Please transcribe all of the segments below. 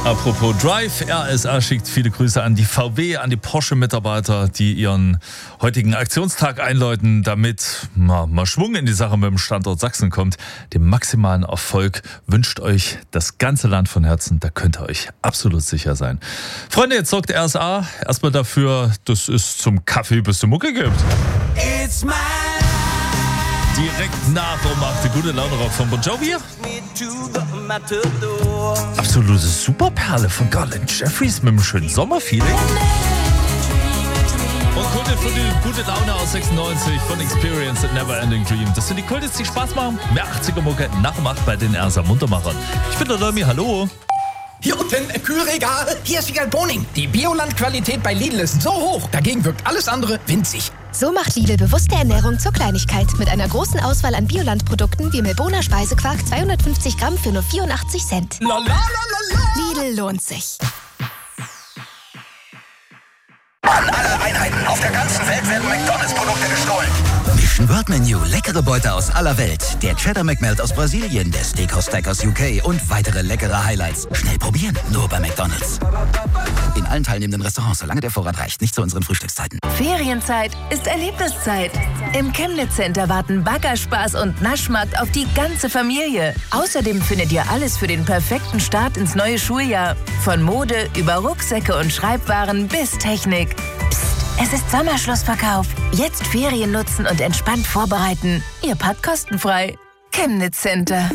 Apropos Drive, RSA schickt viele Grüße an die VW, an die Porsche-Mitarbeiter, die ihren heutigen Aktionstag einläuten, damit mal Schwung in die Sache mit dem Standort Sachsen kommt. Den maximalen Erfolg wünscht euch das ganze Land von Herzen, da könnt ihr euch absolut sicher sein. Freunde, jetzt sorgt RSA erstmal dafür, dass es zum Kaffee bis zur Mucke gibt. It's my Direkt nach um 8 gute Laune Rock von Bon Jovi. Absolute Superperle von Garland Jeffries mit einem schönen Sommerfeeling. Und Kunde für die gute Laune aus 96 von Experience and Never Ending Dream. Das sind die Kultis, die Spaß machen. Mehr 80er Mucke nach um 8 bei den RSA Muntermachern. Ich bin der Domi, hallo. Hier unten, Kühlregal. Hier ist Wiegald Boning. Die Bioland-Qualität bei Lidl ist so hoch, dagegen wirkt alles andere winzig. So macht Lidl bewusste Ernährung zur Kleinigkeit. Mit einer großen Auswahl an Bioland-Produkten wie Melboner Speisequark 250 Gramm für nur 84 Cent. La la la la la. Lidl lohnt sich. An alle Einheiten auf der ganzen Welt werden McDonalds-Produkte gestohlen. Mission World Menu, leckere Beute aus aller Welt. Der Cheddar McMelt aus Brasilien, der Steakhouse Stack aus UK und weitere leckere Highlights. Schnell probieren, nur bei McDonalds. In allen teilnehmenden Restaurants, solange der Vorrat reicht, nicht zu unseren Frühstückszeiten. Ferienzeit ist Erlebniszeit. Im Chemnitz Center warten Baggerspaß und Naschmarkt auf die ganze Familie. Außerdem findet ihr alles für den perfekten Start ins neue Schuljahr. Von Mode über Rucksäcke und Schreibwaren bis Technik. Psst, es ist Sommerschlussverkauf. Jetzt Ferien nutzen und entspannt vorbereiten. Ihr packt kostenfrei. Chemnitz Center.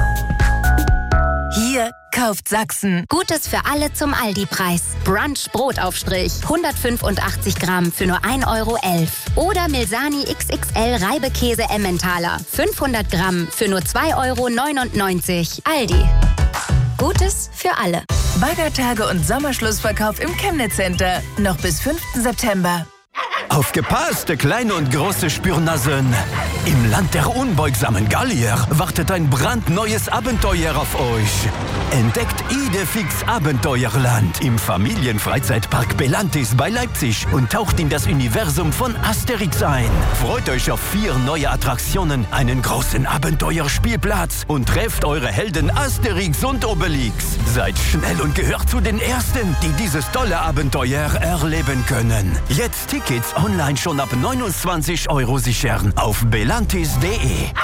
Hier kauft Sachsen. Gutes für alle zum Aldi-Preis. Brunch Brotaufstrich 185 Gramm für nur 1,11 Euro. Oder Milsani XXL Reibekäse Emmentaler 500 Gramm für nur 2,99 Euro. Aldi. Gutes für alle. Baggertage und Sommerschlussverkauf im Chemnitz Center. Noch bis 5. September. Aufgepasst, kleine und große Spürnasen! Im Land der unbeugsamen Gallier wartet ein brandneues Abenteuer auf euch. Entdeckt Idefix Abenteuerland im Familienfreizeitpark Belantis bei Leipzig und taucht in das Universum von Asterix ein. Freut euch auf 4 neue Attraktionen, einen großen Abenteuerspielplatz und trefft eure Helden Asterix und Obelix. Seid schnell und gehört zu den Ersten, die dieses tolle Abenteuer erleben können. Jetzt Tickets online schon ab 29 Euro sichern auf belantis.de.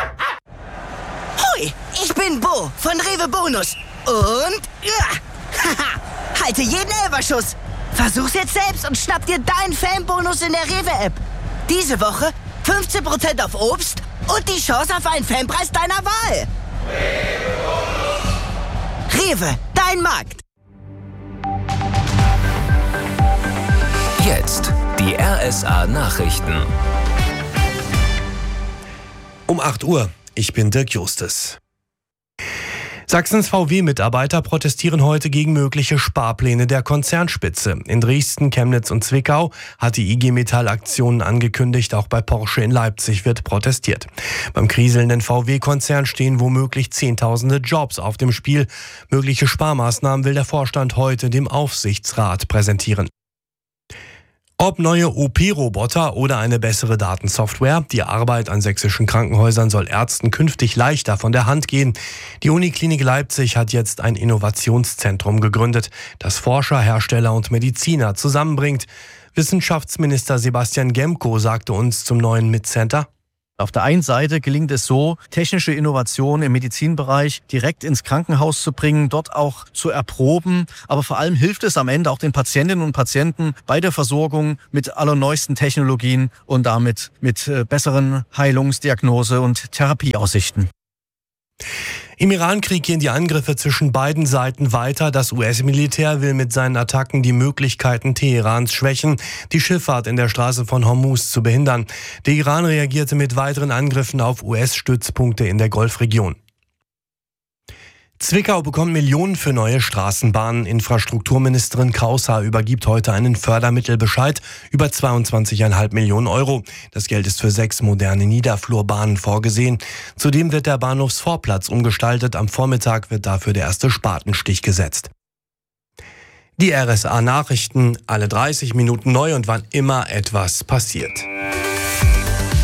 Hoi, ich bin Bo von Rewe Bonus. Und halte jeden Elferschuss. Versuch's jetzt selbst und schnapp dir deinen Fanbonus in der Rewe-App. Diese Woche 15% auf Obst und die Chance auf einen Fanpreis deiner Wahl. Rewe, dein Markt. Jetzt die RSA Nachrichten. Um 8 Uhr. Ich bin Dirk Justus. Sachsens VW-Mitarbeiter protestieren heute gegen mögliche Sparpläne der Konzernspitze. In Dresden, Chemnitz und Zwickau hat die IG Metall Aktionen angekündigt. Auch bei Porsche in Leipzig wird protestiert. Beim kriselnden VW-Konzern stehen womöglich Zehntausende Jobs auf dem Spiel. Mögliche Sparmaßnahmen will der Vorstand heute dem Aufsichtsrat präsentieren. Ob neue OP-Roboter oder eine bessere Datensoftware, die Arbeit an sächsischen Krankenhäusern soll Ärzten künftig leichter von der Hand gehen. Die Uniklinik Leipzig hat jetzt ein Innovationszentrum gegründet, das Forscher, Hersteller und Mediziner zusammenbringt. Wissenschaftsminister Sebastian Gemko sagte uns zum neuen MIT-Center: Auf der einen Seite gelingt es so, technische Innovationen im Medizinbereich direkt ins Krankenhaus zu bringen, dort auch zu erproben. Aber vor allem hilft es am Ende auch den Patientinnen und Patienten bei der Versorgung mit allerneuesten Technologien und damit mit besseren Heilungsdiagnose- und Therapieaussichten. Im Irankrieg gehen die Angriffe zwischen beiden Seiten weiter. Das US-Militär will mit seinen Attacken die Möglichkeiten Teherans schwächen, die Schifffahrt in der Straße von Hormuz zu behindern. Der Iran reagierte mit weiteren Angriffen auf US-Stützpunkte in der Golfregion. Zwickau bekommt Millionen für neue Straßenbahnen. Infrastrukturministerin Kraushaar übergibt heute einen Fördermittelbescheid über 22,5 Millionen Euro. Das Geld ist für 6 moderne Niederflurbahnen vorgesehen. Zudem wird der Bahnhofsvorplatz umgestaltet. Am Vormittag wird dafür der erste Spatenstich gesetzt. Die RSA-Nachrichten, alle 30 Minuten neu und wann immer etwas passiert.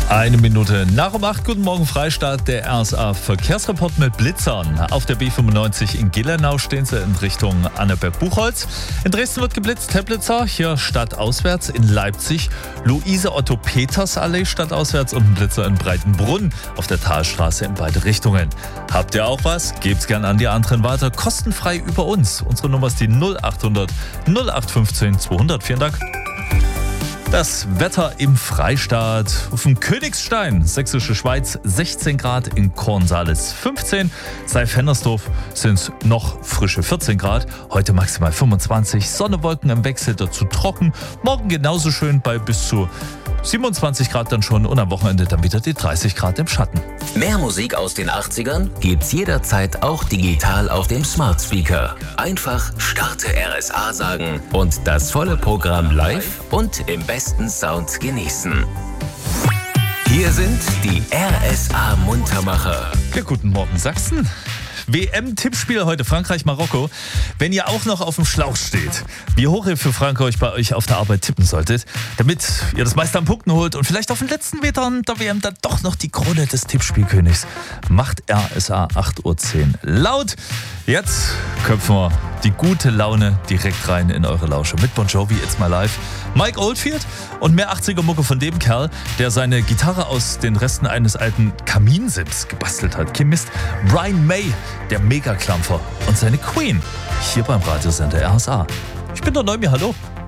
Eine Minute nach um 8. Guten Morgen, Freistaat. Der RSA Verkehrsreport mit Blitzern. Auf der B95 in Gillenau stehen sie in Richtung Annaberg-Buchholz. In Dresden wird geblitzt, Teplitzer, hier stadtauswärts. In Leipzig Luise-Otto-Peters-Allee stadtauswärts und ein Blitzer in Breitenbrunn auf der Talstraße in beide Richtungen. Habt ihr auch was? Gebt's gern an die anderen weiter. Kostenfrei über uns. Unsere Nummer ist die 0800 0815 200. Vielen Dank. Das Wetter im Freistaat. Auf dem Königstein, Sächsische Schweiz, 16 Grad, in Kornsalis 15. Seif-Hennersdorf sind es noch frische 14 Grad. Heute maximal 25. Sonne, Wolken im Wechsel, dazu trocken. Morgen genauso schön bei bis zu 27 Grad dann schon und am Wochenende dann wieder die 30 Grad im Schatten. Mehr Musik aus den 80ern gibt's jederzeit auch digital auf dem Smart Speaker. Einfach Starte RSA sagen und das volle Programm live und im besten Sound genießen. Hier sind die RSA Muntermacher. Ja, guten Morgen Sachsen. WM-Tippspiel heute Frankreich-Marokko. Wenn ihr auch noch auf dem Schlauch steht, wie hoch ihr für Frankreich bei euch auf der Arbeit tippen solltet, damit ihr das meiste an Punkten holt und vielleicht auf den letzten Metern der WM dann doch noch die Krone des Tippspielkönigs, macht RSA 8.10 Uhr laut. Jetzt köpfen wir die gute Laune direkt rein in eure Lausche mit Bon Jovi, It's My Life, Mike Oldfield und mehr 80er-Mucke von dem Kerl, der seine Gitarre aus den Resten eines alten Kaminsims gebastelt hat. Kim Mist, Brian May, der Megaklampfer und seine Queen hier beim Radiosender RSA. Ich bin der Neumi, hallo.